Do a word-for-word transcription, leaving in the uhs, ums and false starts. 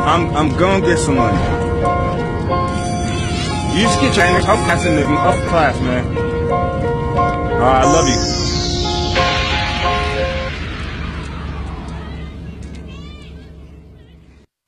I'm I'm gonna get some money. You just get your up class in the up class, man. Alright, I love you.